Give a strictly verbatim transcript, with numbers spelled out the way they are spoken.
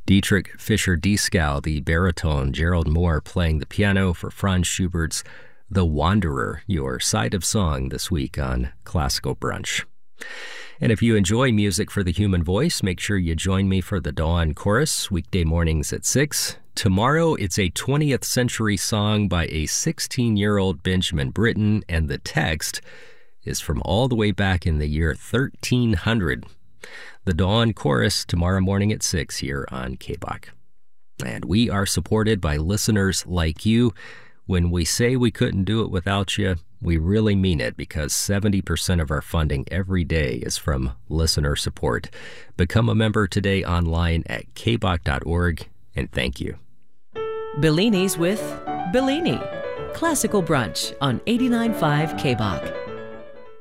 Dietrich Fischer-Dieskau, the baritone, Gerald Moore playing the piano for Franz Schubert's The Wanderer, your side of song this week on Classical Brunch. And if you enjoy music for the human voice, make sure you join me for the Dawn Chorus, weekday mornings at six. Tomorrow, it's a twentieth century song by a sixteen-year-old Benjamin Britten, and the text is from all the way back in the year thirteen hundred. The Dawn Chorus tomorrow morning at six here on K B O C. And we are supported by listeners like you. When we say we couldn't do it without you, we really mean it, because seventy percent of our funding every day is from listener support. Become a member today online at k b o c dot org, and thank you. Bellini's with Bellini. Classical Brunch on eighty-nine point five K B O C.